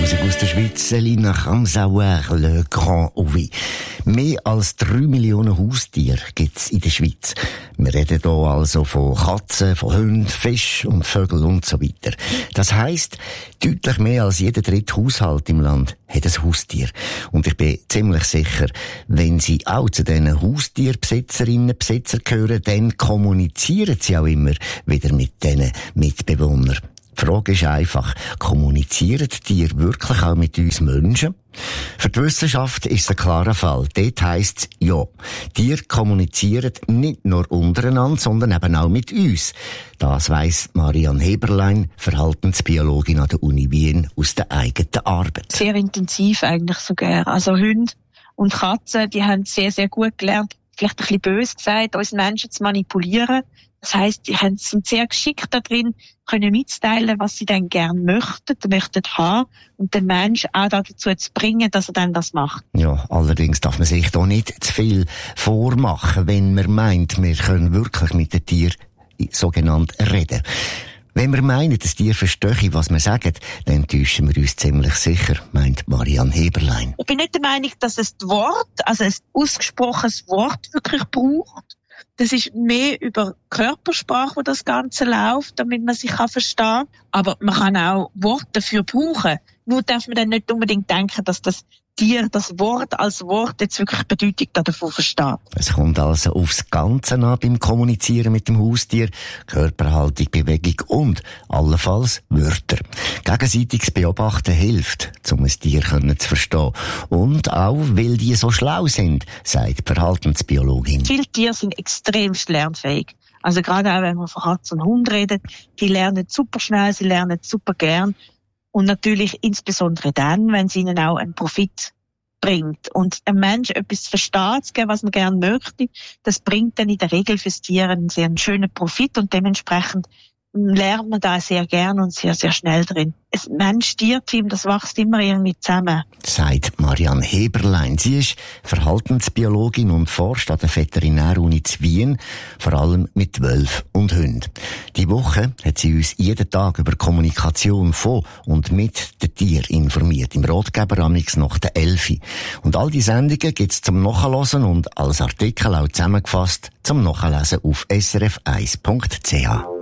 Musik aus der Schweiz, Selina Ramsauer, Le Grand Oui. Mehr als 3 Millionen Haustiere gibt's in der Schweiz. Wir reden hier also von Katzen, von Hunden, Fischen und Vögeln und so weiter. Das heisst, deutlich mehr als jeder dritte Haushalt im Land hat ein Haustier. Und ich bin ziemlich sicher, wenn Sie auch zu diesen Haustierbesitzerinnen und Besitzern gehören, dann kommunizieren Sie auch immer wieder mit diesen Mitbewohnern. Die Frage ist einfach, kommunizieren die Tiere wirklich auch mit uns Menschen? Für die Wissenschaft ist es ein klarer Fall. Dort heisst es, ja, Tiere kommunizieren nicht nur untereinander, sondern eben auch mit uns. Das weiss Marianne Heberlein, Verhaltensbiologin an der Uni Wien, aus der eigenen Arbeit. Sehr intensiv eigentlich sogar. Also Hunde und Katzen, die haben sehr, sehr gut gelernt, vielleicht ein bisschen böse gesagt, uns Menschen zu manipulieren. Das heisst, die sind sehr geschickt da drin, können mitteilen, was sie dann gerne möchten haben und den Menschen auch dazu zu bringen, dass er dann das macht. Ja, allerdings darf man sich da nicht zu viel vormachen, wenn man meint, wir können wirklich mit den Tieren sogenannt reden. Wenn wir meinen, das Tier verstehe, was wir sagen, dann täuschen wir uns ziemlich sicher, meint Marianne Heberlein. Ich bin nicht der Meinung, dass es das Wort, also ein ausgesprochenes Wort wirklich braucht. Das ist mehr über Körpersprache, wo das Ganze läuft, damit man sich verstehen kann. Aber man kann auch Worte dafür brauchen. Nur darf man dann nicht unbedingt denken, dass das Tier das Wort als Wort jetzt wirklich Bedeutung davon versteht. Es kommt also aufs Ganze an beim Kommunizieren mit dem Haustier. Körperhaltung, Bewegung und allenfalls Wörter. Gegenseitiges Beobachten hilft, um ein Tier zu verstehen. Und auch, weil die so schlau sind, sagt die Verhaltensbiologin. Viele Tiere sind extrem lernfähig. Also gerade auch, wenn man von Katzen und Hunden redet, die lernen super schnell, sie lernen super gern. Und natürlich insbesondere dann, wenn es ihnen auch einen Profit bringt. Und ein Mensch etwas zu verstehen, zu geben, was man gerne möchte, das bringt dann in der Regel fürs Tier einen sehr schönen Profit und dementsprechend lernt man da sehr gern und sehr, sehr schnell drin. Ein Mensch-Tier-Team, das wächst immer irgendwie zusammen. Sagt Marianne Heberlein. Sie ist Verhaltensbiologin und forscht an der Veterinäruni zu Wien, vor allem mit Wölfen und Hunden. Die Woche hat sie uns jeden Tag über Kommunikation von und mit den Tieren informiert, im Ratgeber amix nach der 11. Und all die Sendungen gibt's zum Nachhören und als Artikel auch zusammengefasst zum Nachlesen auf srf1.ch.